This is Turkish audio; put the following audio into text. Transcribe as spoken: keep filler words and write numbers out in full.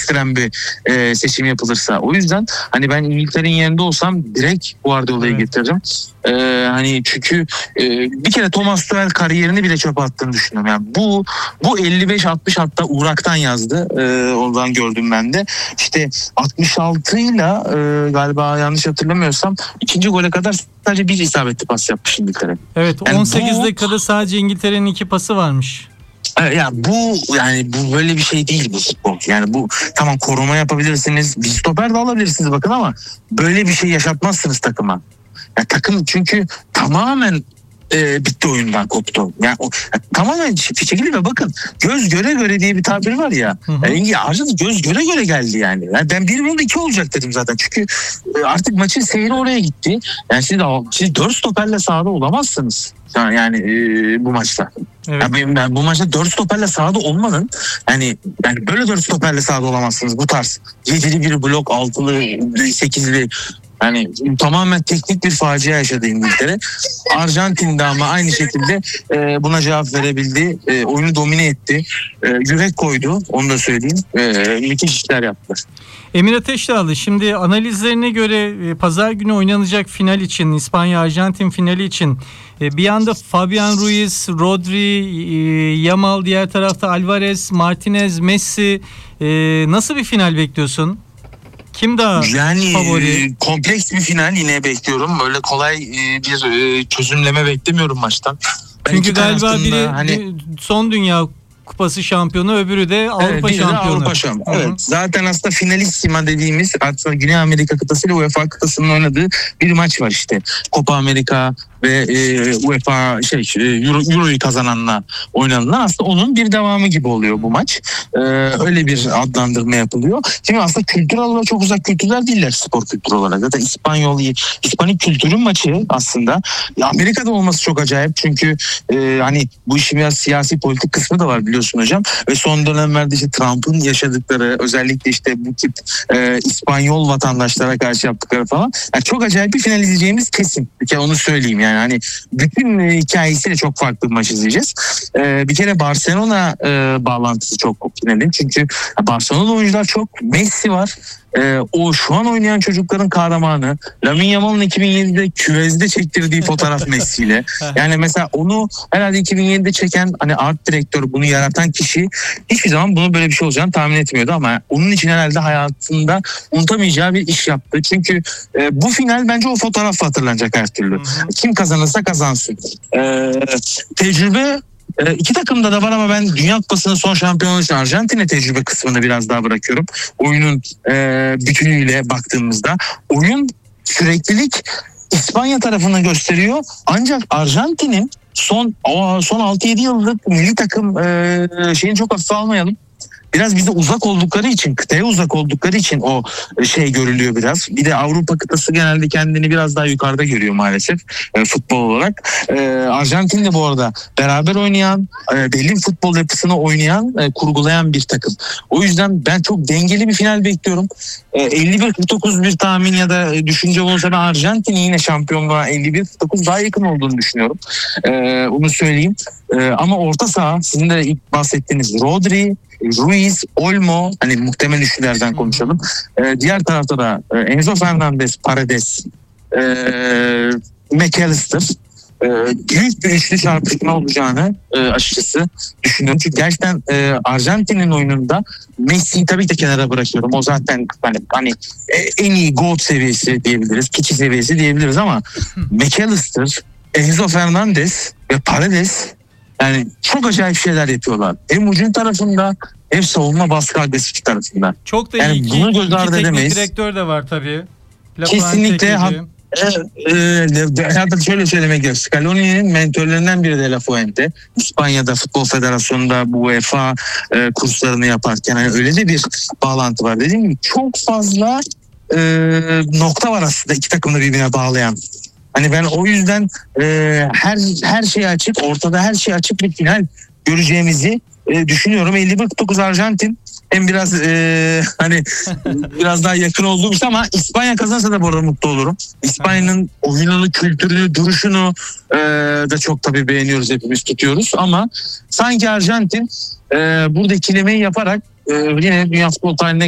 ekstrem bir e, seçim yapılırsa. O yüzden hani ben İngiltere'nin yerinde olsam direkt Guardiola'yı evet. getiririm. E, hani çünkü e, bir kere Thomas Tuchel kariyerini bile çöpe attığını düşünüyorum. Yani bu bu elli beş altmış hatta Uğrak'tan yazdı. E, oradan gördüm ben de. İşte altmış altı ile e, galiba yanlış hatırlamıyorsam ikinci gole kadar sadece bir isabetli pas yapmış İngiltere. Evet, yani on sekiz bu, dakikada sadece İngiltere'nin iki pası varmış. Yani bu yani bu böyle bir şey değil bu futbol. Yani bu tamam, koruma yapabilirsiniz. Bir stoper de alabilirsiniz bakın ama böyle bir şey yaşatmazsınız takıma. Yani takım çünkü tamamen e, bitti, oyundan koptu. Yani o, yani tamamen çekildi ve bakın göz göre göre diye bir tabir var ya. Hı hı. Yani Arjantin göz göre göre geldi yani. yani ben bir bölümde iki olacak dedim zaten. Çünkü e, artık maçın seyri oraya gitti. Yani siz, siz dört stoperle sahada olamazsınız. Yani e, bu maçta. Evet. Yani ben bu maçta dört stoperle sahada olmanın yani yani böyle dört stoperle sahada olamazsınız bu tarz. Yedili bir blok, altılı, sekizli. Yani tamamen teknik bir facia yaşadı İngiltere. Arjantin'de ama aynı şekilde e, buna cevap verebildi. E, oyunu domine etti. E, yürek koydu. Onu da söyleyeyim. E, müthiş işler yaptılar. Emir Ateşdağlı, şimdi analizlerine göre pazar günü oynanacak final için, İspanya-Arjantin finali için bir yanda Fabian Ruiz, Rodri, Yamal, diğer tarafta Alvarez, Martinez, Messi, nasıl bir final bekliyorsun? Kim daha yani, favori? Yani kompleks bir final yine bekliyorum. Öyle kolay bir çözümleme beklemiyorum maçtan. Ben Çünkü galiba biri hani son dünya kupası şampiyonu, öbürü de Avrupa evet, şampiyonu. Avrupa şampiyonu. Evet. Zaten aslında finalissima dediğimiz, aslında Güney Amerika kıtası ile UEFA kıtasının oynadığı bir maç var işte. Copa Amerika ve e, UEFA şey Euro, Euro'yu kazananla oynanılan, aslında onun bir devamı gibi oluyor bu maç. Ee, öyle bir adlandırma yapılıyor. Şimdi aslında kültürel olarak çok uzak kültürler değiller, spor kültürü olarak. Zaten İspanyol, İspanik kültürün maçı aslında. Amerika'da olması çok acayip çünkü e, hani bu işin biraz siyasi politik kısmı da var biliyorsun hocam. Ve son dönemlerde işte Trump'ın yaşadıkları, özellikle işte bu tip e, İspanyol vatandaşlara karşı yaptıkları falan. Yani çok acayip bir final izleyeceğimiz kesin. Bir kere onu söyleyeyim yani. Yani hani bütün hikayesiyle çok farklı bir maç izleyeceğiz. Ee, bir kere Barcelona e, bağlantısı çok finalin. Çünkü Barcelona'da oyuncular çok. Messi var. Ee, o şu an oynayan çocukların kahramanı. Lamine Yamal'ın iki bin yedide küvezde çektirdiği fotoğraf Messi ile. Yani mesela onu herhalde iki bin yedide çeken hani art direktör, bunu yaratan kişi hiçbir zaman bunu böyle bir şey olacağını tahmin etmiyordu ama onun için herhalde hayatında unutamayacağı bir iş yaptı. Çünkü e, bu final bence o fotoğraf hatırlanacak her türlü. Hı hı. Kim kazanırsa kazansın. Ee, tecrübe E, iki takımda da var ama ben Dünya Kupası'nın son şampiyonu için Arjantin'e tecrübe kısmını biraz daha bırakıyorum. Oyunun e, bütünüyle baktığımızda oyun süreklilik İspanya tarafını gösteriyor. Ancak Arjantin'in son son altı yedi yıllık milli takım e, şeyini çok hafife almayalım. Biraz bize uzak oldukları için, kıtaya uzak oldukları için o şey görülüyor biraz. Bir de Avrupa kıtası genelde kendini biraz daha yukarıda görüyor maalesef e, futbol olarak. E, Arjantin de bu arada beraber oynayan, e, belli futbol yapısını oynayan, e, kurgulayan bir takım. O yüzden ben çok dengeli bir final bekliyorum. E, elli bir kırk dokuz bir tahmin ya da düşünce olursa ben Arjantin'in yine şampiyonluğa elli bir kırk dokuz daha yakın olduğunu düşünüyorum. E, onu söyleyeyim. E, ama orta saha, sizin de ilk bahsettiğiniz Rodri, Ruiz, Olmo, hani muhtemel üçlülerden konuşalım. Ee, diğer tarafta da e, Enzo Fernandez, Paredes, e, McAllister. E, büyük bir üçlü çarpışma olacağını e, açıkçası düşünüyorum. Çünkü gerçekten e, Arjantin'in oyununda Messi'yi tabii ki kenara bırakıyorum. O zaten hani, hani e, en iyi GOAT seviyesi diyebiliriz, keçi seviyesi diyebiliriz ama McAllister, Enzo Fernandez ve Paredes yani çok acayip şeyler yapıyorlar. Hem hücum tarafında hem savunma baskı agresif tarafında. Çok da yani iyi bunu iki, göz ardı iki edemeyiz. Teknik direktör de var tabii. La Kesinlikle. Ha, e, e, hatta şöyle söylemek gerekiyor. Scaloni'nin mentorlarından biri de La Fuente. İspanya'da Futbol Federasyonu'nda bu UEFA e, kurslarını yaparken hani öyle de bir bağlantı var. Dediğim gibi çok fazla e, nokta var aslında iki takımı birbirine bağlayan. Hani ben o yüzden e, her her şey açık, ortada her şey açık bir final göreceğimizi e, düşünüyorum. elli bir kırk dokuz Arjantin hem biraz e, hani biraz daha yakın olduğum işte ama İspanya kazanırsa da bu arada mutlu olurum. İspanya'nın oyununu, kültürünü, duruşunu e, da çok tabii beğeniyoruz, hepimiz tutuyoruz ama sanki Arjantin e, burada ikilemeyi yaparak e, yine dünya futbol tarihine